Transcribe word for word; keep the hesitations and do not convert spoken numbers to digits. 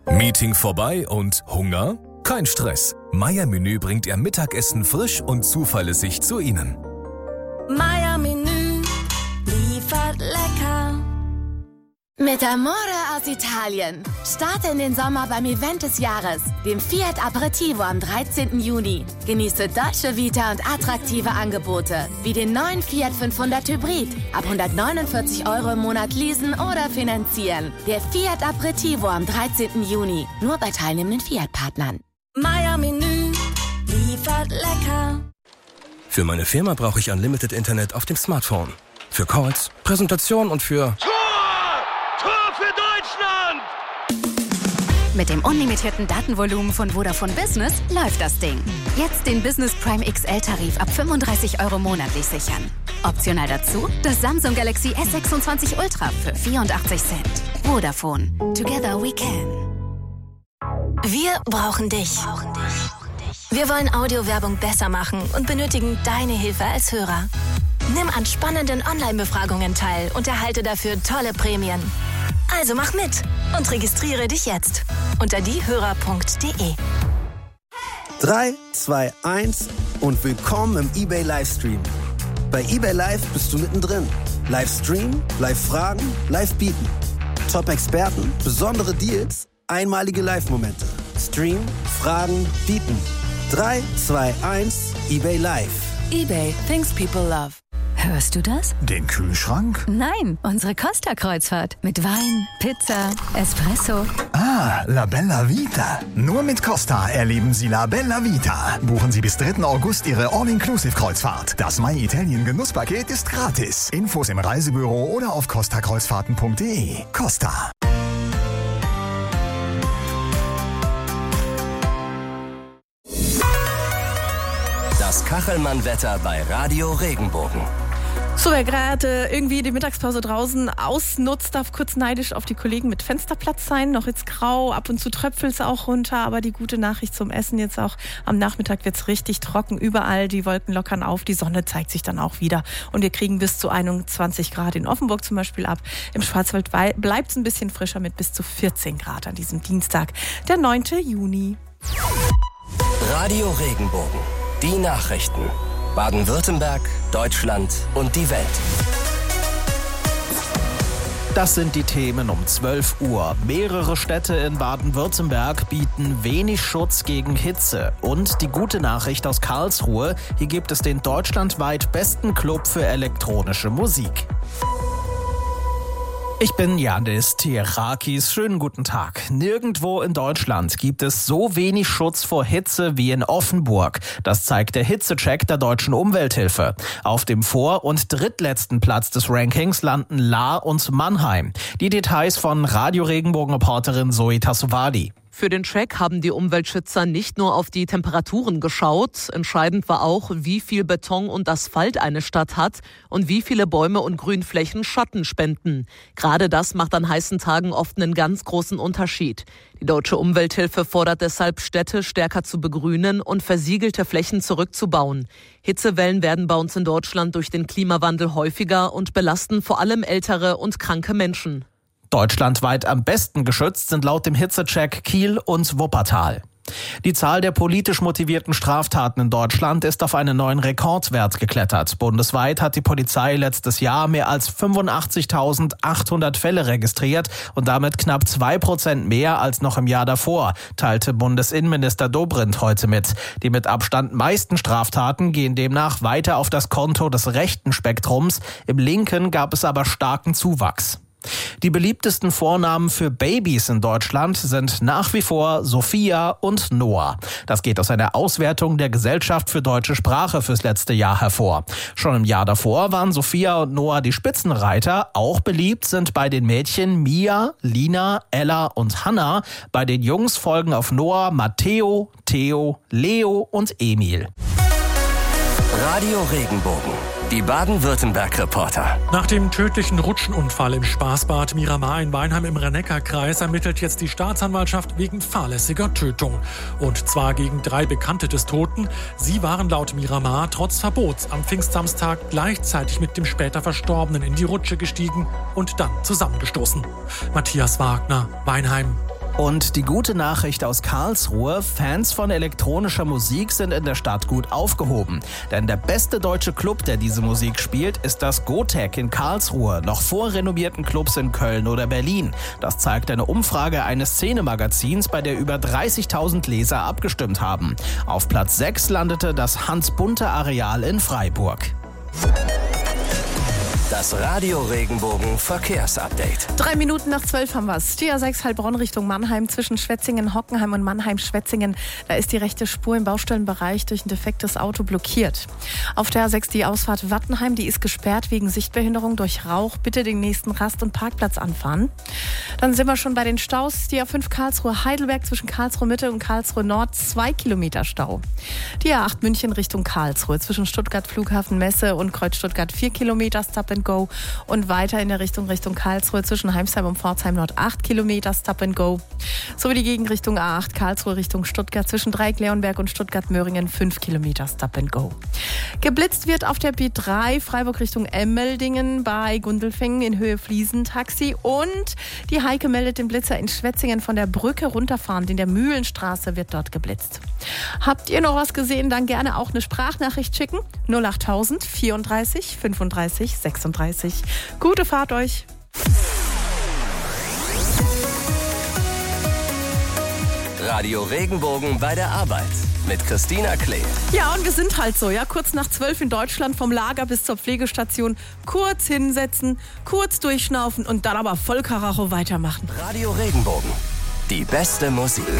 Meeting vorbei und Hunger? Kein Stress. Meier-Menü bringt Ihr Mittagessen frisch und zuverlässig zu Ihnen. Meier-Menü liefert lecker. Mit Amore aus Italien. Starte in den Sommer beim Event des Jahres, dem Fiat Aperitivo am dreizehnten Juni. Genieße Dolce Vita und attraktive Angebote, wie den neuen Fiat fünfhundert Hybrid. Ab hundertneunundvierzig Euro im Monat leasen oder finanzieren. Der Fiat Aperitivo am dreizehnten Juni. Nur bei teilnehmenden Fiat-Partnern. Meier-Menü liefert lecker. Für meine Firma brauche ich Unlimited Internet auf dem Smartphone. Für Calls, Präsentation und für... Mit dem unlimitierten Datenvolumen von Vodafone Business läuft das Ding. Jetzt den Business Prime X L-Tarif ab fünfunddreißig Euro monatlich sichern. Optional dazu das Samsung Galaxy S sechsundzwanzig Ultra für vierundachtzig Cent. Vodafone. Together we can. Wir brauchen dich. Wir wollen Audiowerbung besser machen und benötigen deine Hilfe als Hörer. Nimm an spannenden Online-Befragungen teil und erhalte dafür tolle Prämien. Also mach mit und registriere dich jetzt unter diehörer punkt de. drei, zwei, eins und willkommen im eBay Livestream. Bei eBay Live bist du mittendrin. Live streamen, live fragen, live bieten. Top-Experten, besondere Deals, einmalige Live-Momente. Stream, fragen, bieten. drei, zwei, eins, eBay Live. eBay, things people love. Hörst du das? Den Kühlschrank? Nein, unsere Costa-Kreuzfahrt. Mit Wein, Pizza, Espresso. Ah, La Bella Vita. Nur mit Costa erleben Sie La Bella Vita. Buchen Sie bis dritten August Ihre All-Inclusive-Kreuzfahrt. Das My Italien Genusspaket ist gratis. Infos im Reisebüro oder auf costa kreuzfahrten punkt de. Costa. Das Kachelmann-Wetter bei Radio Regenbogen. So, wer gerade irgendwie die Mittagspause draußen ausnutzt, darf kurz neidisch auf die Kollegen mit Fensterplatz sein. Noch jetzt grau, ab und zu tröpfelt es auch runter, aber die gute Nachricht zum Essen jetzt auch, am Nachmittag wird es richtig trocken überall, die Wolken lockern auf, die Sonne zeigt sich dann auch wieder und wir kriegen bis zu einundzwanzig Grad in Offenburg zum Beispiel ab. Im Schwarzwald bleibt es ein bisschen frischer mit bis zu vierzehn Grad an diesem Dienstag, der neunten Juni. Radio Regenbogen, die Nachrichten. Baden-Württemberg, Deutschland und die Welt. Das sind die Themen um zwölf Uhr. Mehrere Städte in Baden-Württemberg bieten wenig Schutz gegen Hitze. Und die gute Nachricht aus Karlsruhe, hier gibt es den deutschlandweit besten Club für elektronische Musik. Ich bin Janis Tierakis. Schönen guten Tag. Nirgendwo in Deutschland gibt es so wenig Schutz vor Hitze wie in Offenburg. Das zeigt der Hitzecheck der Deutschen Umwelthilfe. Auf dem vor- und drittletzten Platz des Rankings landen Lahr und Mannheim. Die Details von Radio Regenbogen-Reporterin Zoe Tassovali. Für den Check haben die Umweltschützer nicht nur auf die Temperaturen geschaut. Entscheidend war auch, wie viel Beton und Asphalt eine Stadt hat und wie viele Bäume und Grünflächen Schatten spenden. Gerade das macht an heißen Tagen oft einen ganz großen Unterschied. Die Deutsche Umwelthilfe fordert deshalb, Städte stärker zu begrünen und versiegelte Flächen zurückzubauen. Hitzewellen werden bei uns in Deutschland durch den Klimawandel häufiger und belasten vor allem ältere und kranke Menschen. Deutschlandweit am besten geschützt sind laut dem Hitzecheck Kiel und Wuppertal. Die Zahl der politisch motivierten Straftaten in Deutschland ist auf einen neuen Rekordwert geklettert. Bundesweit hat die Polizei letztes Jahr mehr als fünfundachtzigtausendachthundert Fälle registriert und damit knapp zwei Prozent mehr als noch im Jahr davor, teilte Bundesinnenminister Dobrindt heute mit. Die mit Abstand meisten Straftaten gehen demnach weiter auf das Konto des rechten Spektrums. Im linken gab es aber starken Zuwachs. Die beliebtesten Vornamen für Babys in Deutschland sind nach wie vor Sophia und Noah. Das geht aus einer Auswertung der Gesellschaft für deutsche Sprache fürs letzte Jahr hervor. Schon im Jahr davor waren Sophia und Noah die Spitzenreiter. Auch beliebt sind bei den Mädchen Mia, Lina, Ella und Hannah. Bei den Jungs folgen auf Noah Matteo, Theo, Leo und Emil. Radio Regenbogen. Die Baden-Württemberg-Reporter. Nach dem tödlichen Rutschenunfall im Spaßbad Miramar in Weinheim im Rhein-Neckar-Kreis ermittelt jetzt die Staatsanwaltschaft wegen fahrlässiger Tötung. Und zwar gegen drei Bekannte des Toten. Sie waren laut Miramar trotz Verbots am Pfingstsamstag gleichzeitig mit dem später Verstorbenen in die Rutsche gestiegen und dann zusammengestoßen. Matthias Wagner, Weinheim. Und die gute Nachricht aus Karlsruhe: Fans von elektronischer Musik sind in der Stadt gut aufgehoben. Denn der beste deutsche Club, der diese Musik spielt, ist das Gotek in Karlsruhe, noch vor renommierten Clubs in Köln oder Berlin. Das zeigt eine Umfrage eines Szene-Magazins, bei der über dreißigtausend Leser abgestimmt haben. Auf Platz sechs landete das Hans-Bunte-Areal in Freiburg. Das Radio Regenbogen Verkehrsupdate. Drei Minuten nach zwölf haben wir es. Die A sechs Heilbronn Richtung Mannheim zwischen Schwetzingen, Hockenheim und Mannheim-Schwetzingen. Da ist die rechte Spur im Baustellenbereich durch ein defektes Auto blockiert. Auf der A sechs die Ausfahrt Wattenheim, die ist gesperrt wegen Sichtbehinderung durch Rauch. Bitte den nächsten Rast- und Parkplatz anfahren. Dann sind wir schon bei den Staus. Die A fünf Karlsruhe-Heidelberg zwischen Karlsruhe Mitte und Karlsruhe Nord, zwei Kilometer Stau. Die A acht München Richtung Karlsruhe zwischen Stuttgart Flughafen Messe und Kreuz Stuttgart, vier Kilometer Stop and Go. Und weiter in der Richtung Richtung Karlsruhe zwischen Heimsheim und Pforzheim Nord, acht Kilometer Stop and Go. Sowie die Gegenrichtung A acht Karlsruhe Richtung Stuttgart zwischen Dreieck-Leonberg und Stuttgart-Möhringen, fünf Kilometer Stop and Go. Geblitzt wird auf der B drei Freiburg Richtung Emmeldingen bei Gundelfingen in Höhe Fliesentaxi. Und die Heike meldet den Blitzer in Schwetzingen von der Brücke runterfahrend. In der Mühlenstraße wird dort geblitzt. Habt ihr noch was gesehen? Dann gerne auch eine Sprachnachricht schicken. null achttausend vierunddreißig fünfunddreißig sechsunddreißig. Gute Fahrt euch. Radio Regenbogen bei der Arbeit mit Christina Klee. Ja, und wir sind halt so, ja, kurz nach zwölf in Deutschland, vom Lager bis zur Pflegestation. Kurz hinsetzen, kurz durchschnaufen und dann aber voll Karacho weitermachen. Radio Regenbogen, die beste Musik.